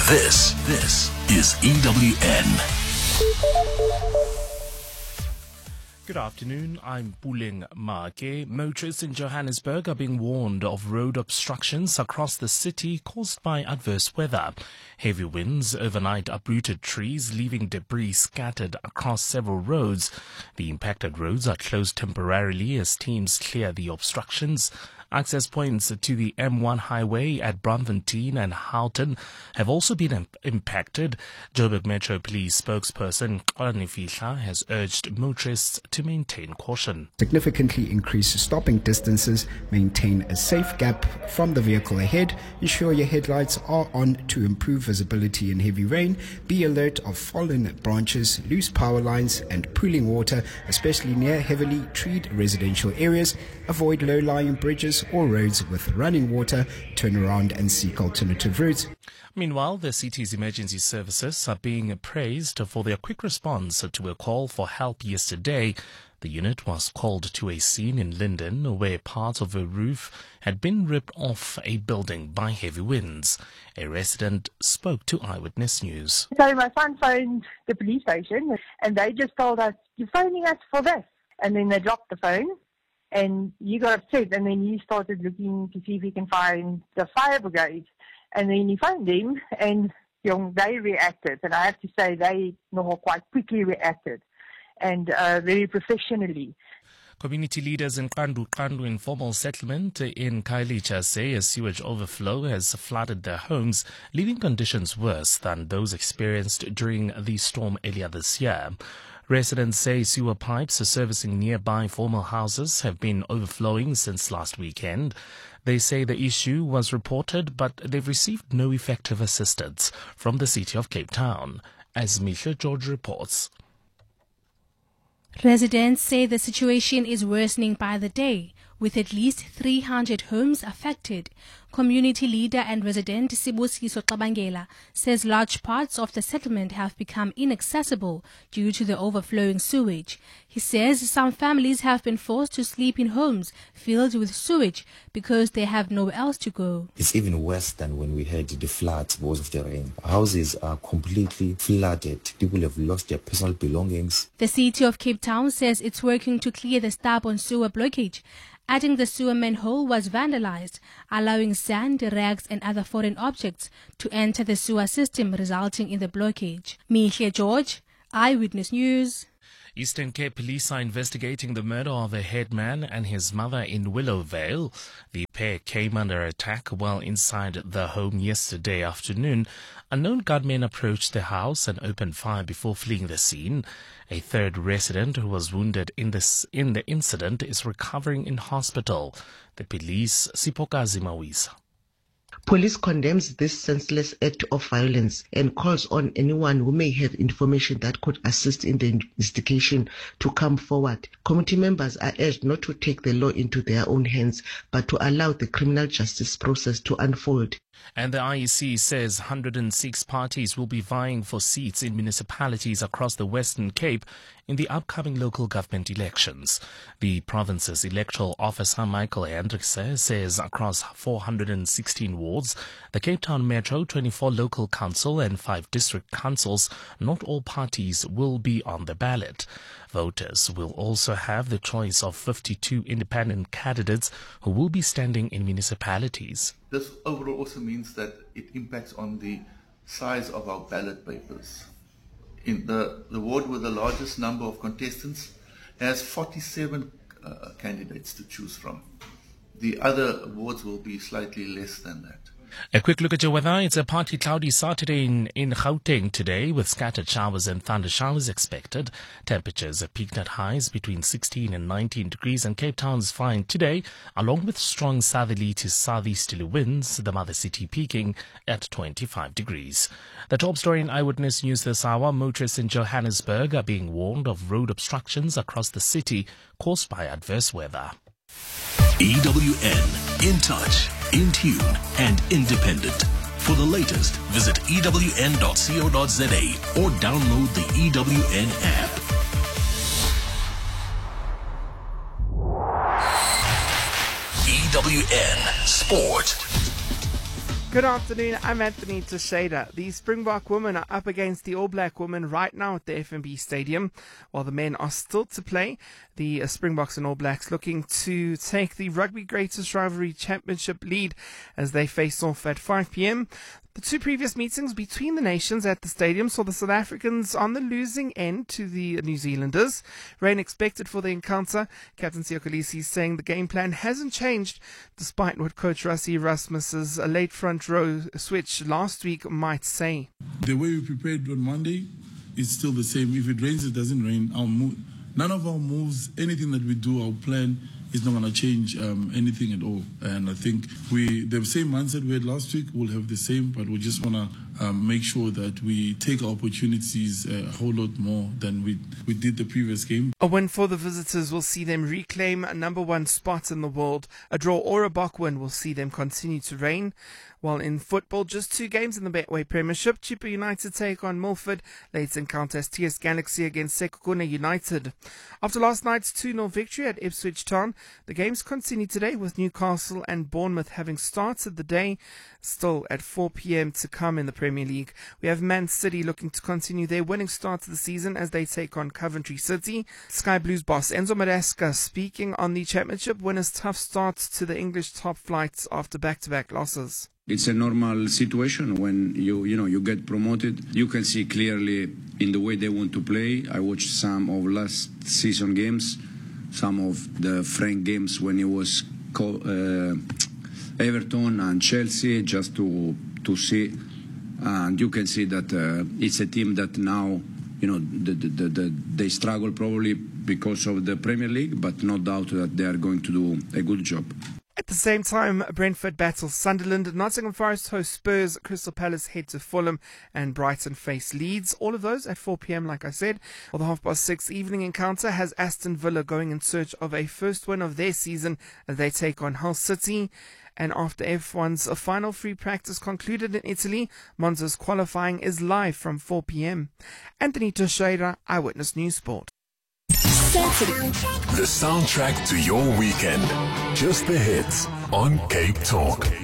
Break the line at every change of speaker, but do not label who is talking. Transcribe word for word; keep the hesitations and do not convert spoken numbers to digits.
This, this is E W N.
Good afternoon, I'm Puleng Make. Motorists in Johannesburg are being warned of road obstructions across the city caused by adverse weather. Heavy winds overnight uprooted trees, leaving debris scattered across several roads. The impacted roads are closed temporarily as teams clear the obstructions. Access points to the M one highway at Braamfontein and Houghton have also been imp- impacted. Joburg Metro Police spokesperson Xolani Fihla has urged motorists to maintain caution.
Significantly increase stopping distances, maintain a safe gap from the vehicle ahead, ensure your headlights are on to improve visibility in heavy rain, be alert of fallen branches, loose power lines and pooling water, especially near heavily treed residential areas, avoid low-lying bridges or roads with running water, turn around and seek alternative routes.
Meanwhile, the city's emergency services are being praised for their quick response to a call for help yesterday. The unit was called to a scene in Linden where part of a roof had been ripped off a building by heavy winds. A resident spoke to Eyewitness News.
So my son phoned the police station and they just told us, "You're phoning us for this." And then they dropped the phone. And you got upset, and then you started looking to see if you can find the fire brigade. And then you found them, and you know, they reacted. And I have to say, they you know, quite quickly reacted, and uh, very professionally.
Community leaders in Kandu Kandu informal settlement in Khayelitsha say a sewage overflow has flooded their homes, leaving conditions worse than those experienced during the storm earlier this year. Residents say sewer pipes servicing nearby formal houses have been overflowing since last weekend. They say the issue was reported, but they've received no effective assistance from the city of Cape Town. As Misha George reports.
Residents say the situation is worsening by the day, with at least three hundred homes affected. Community leader and resident Sibusiso Xabangela says large parts of the settlement have become inaccessible due to the overflowing sewage. He says some families have been forced to sleep in homes filled with sewage because they have nowhere else to go.
It's even worse than when we had the floods because of the rain. Houses are completely flooded. People have lost their personal belongings.
The city of Cape Town says it's working to clear the stubborn sewer blockage, adding the sewer manhole was vandalized, allowing sand, rags and other foreign objects to enter the sewer system, resulting in the blockage. Mihle George, Eyewitness News.
Eastern Cape Police are investigating the murder of a headman and his mother in Willowvale. The pair came under attack while inside the home yesterday afternoon. Unknown gunmen approached the house and opened fire before fleeing the scene. A third resident who was wounded in this in the incident is recovering in hospital. The police, Sipokazi Mawisa.
Police condemns this senseless act of violence and calls on anyone who may have information that could assist in the investigation to come forward. Committee members are urged not to take the law into their own hands, but to allow the criminal justice process to unfold.
And the I E C says one hundred six parties will be vying for seats in municipalities across the Western Cape in the upcoming local government elections. The province's electoral officer, Michael Hendrikse, says across four hundred sixteen wards, the Cape Town Metro, twenty-four local council and five district councils, not all parties will be on the ballot. Voters will also have the choice of fifty-two independent candidates who will be standing in municipalities.
This overall also means that it impacts on the size of our ballot papers. In the, the ward with the largest number of contestants has forty-seven uh, candidates to choose from. The other wards will be slightly less than that.
A quick look at your weather. It's a partly cloudy Saturday in, in Gauteng today with scattered showers and thunder showers expected. Temperatures are peaked at highs between sixteen and nineteen degrees, and Cape Town's fine today, along with strong southerly to southeasterly winds, the mother city peaking at twenty-five degrees. The top story in Eyewitness News this hour: motorists in Johannesburg are being warned of road obstructions across the city caused by adverse weather.
E W N, in touch, in tune and independent. For the latest, visit E W N dot co dot za or download the E W N app. E W N Sport.
Good afternoon, I'm Anthony Teixeira. The Springbok women are up against the All Black women right now at the F N B Stadium, while the men are still to play. The uh, Springboks and All Blacks looking to take the Rugby Greatest Rivalry Championship lead as they face off at five p.m. The two previous meetings between the nations at the stadium saw the South Africans on the losing end to the New Zealanders. Rain expected for the encounter. Captain Siya Kolisi saying the game plan hasn't changed, despite what Coach Rassie Erasmus's late front row switch last week might say.
The way we prepared on Monday is still the same. If it rains, it doesn't rain. Our move, none of our moves, anything that we do, our plan is not going to change um, anything at all. And I think we the same mindset we had last week, we'll have the same, but we just want to um, make sure that we take our opportunities a whole lot more than we, we did the previous game.
A win for the visitors will see them reclaim a number one spot in the world. A draw or a Bok win will see them continue to reign. While in football, just two games in the Betway Premiership. Chippa United take on Milford. Leighton counters T S Galaxy against Sekhukhune United. After last night's two nil victory at Ipswich Town, the games continue today with Newcastle and Bournemouth having started the day. Still at four p.m. to come in the Premier League. We have Man City looking to continue their winning start to the season as they take on Coventry City. Sky Blues boss Enzo Maresca speaking on the championship winners' tough start to the English top flights after back-to-back losses.
It's a normal situation when you you know you get promoted. You can see clearly in the way they want to play. I watched some of last season games, some of the Frank games when it was co- uh, Everton and Chelsea, just to to see, and you can see that uh, it's a team that now you know the, the, the, the, they struggle probably because of the Premier League, but no doubt that they are going to do a good job.
At the same time, Brentford battles Sunderland, Nottingham Forest host Spurs, Crystal Palace head to Fulham, and Brighton face Leeds. All of those at four p.m. like I said. While the half past six evening encounter has Aston Villa going in search of a first win of their season as they take on Hull City. And after F one's final free practice concluded in Italy, Monza's qualifying is live from four p.m. Anthony Teixeira, Eyewitness News Sport.
The soundtrack to your weekend. Just the hits on Cape Talk.